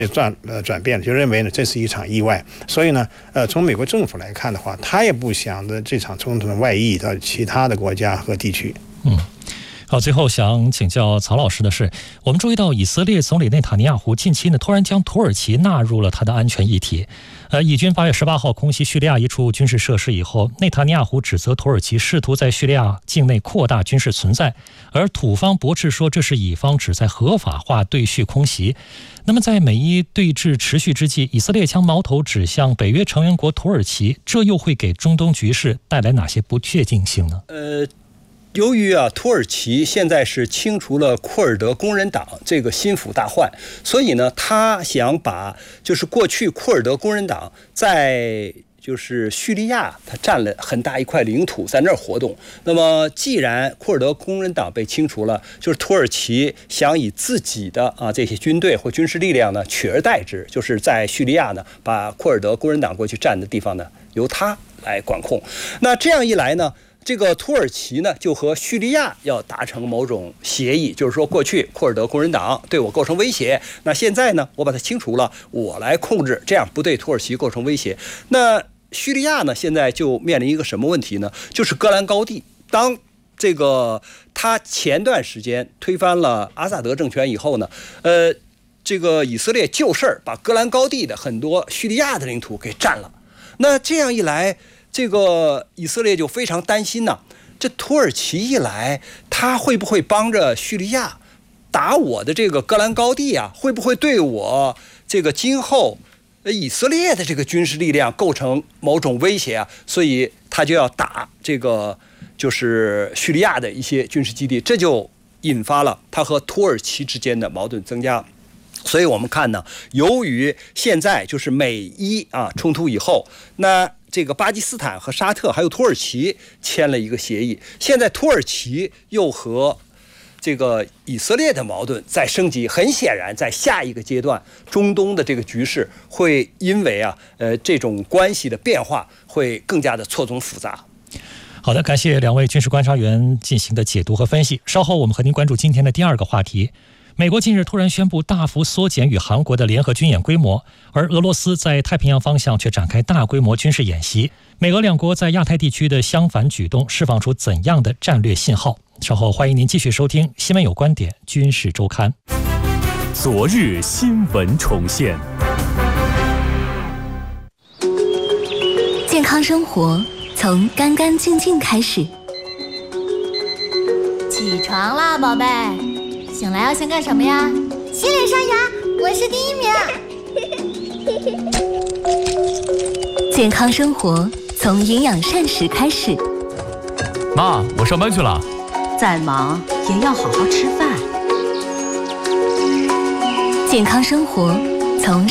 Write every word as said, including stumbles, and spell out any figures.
转呃转变了，就认为呢这是一场意外。所以呢，呃，从美国政府来看的话，他也不想着这场冲突的外溢到其他的国家和地区。 嗯。好，最后想请教曹老师的是，我们注意到以色列总理内塔尼亚胡近期呢突然将土耳其纳入了他的安全议题。呃，以军八月十八号空袭叙利亚一处军事设施以后，内塔尼亚胡指责土耳其试图在叙利亚境内扩大军事存在，而土方驳斥说这是以方旨在合法化对叙空袭。那么在美伊对峙持续之际，以色列将矛头指向北约成员国土耳其，这又会给中东局势带来哪些不确定性呢？ 呃。由于啊，土耳其现在是清除了库尔德工人党这个心腹大患，所以呢，他想把就是过去库尔德工人党在就是叙利亚，他占了很大一块领土，在那儿活动。那么，既然库尔德工人党被清除了，就是土耳其想以自己的啊这些军队或军事力量呢取而代之，就是在叙利亚呢把库尔德工人党过去占的地方呢由他来管控。那这样一来呢，这个土耳其呢，就和叙利亚要达成某种协议，就是说，过去库尔德工人党对我构成威胁，那现在呢，我把它清除了，我来控制，这样不对土耳其构成威胁。那叙利亚呢，现在就面临一个什么问题呢？就是戈兰高地。当这个他前段时间推翻了阿萨德政权以后呢，呃，这个以色列就事儿把戈兰高地的很多叙利亚的领土给占了。那这样一来，这个以色列就非常担心呢、啊，这土耳其一来，他会不会帮着叙利亚打我的这个戈兰高地啊？会不会对我这个今后以色列的这个军事力量构成某种威胁啊？所以他就要打这个就是叙利亚的一些军事基地，这就引发了他和土耳其之间的矛盾增加。所以我们看呢，由于现在就是美伊啊冲突以后，那这个巴基斯坦和沙特还有土耳其签了一个协议，现在土耳其又和这个以色列的矛盾在升级，很显然在下一个阶段，中东的这个局势会因为啊呃这种关系的变化会更加的错综复杂。 好的，感谢两位军事观察员进行的解读和分析。稍后我们和您关注今天的第二个话题。美国近日突然宣布大幅缩减与韩国的联合军演规模，而俄罗斯在太平洋方向却展开大规模军事演习。美俄两国在亚太地区的相反举动释放出怎样的战略信号？稍后欢迎您继续收听《新闻有观点·军事周刊》。 昨日新闻重现， 健康生活从干干净净开始。 起床啦，宝贝！醒来要先干什么呀？ 洗脸刷牙，我是第一名。 健康生活从营养膳食开始。 妈，我上班去了。 再忙也要好好吃饭。 健康生活从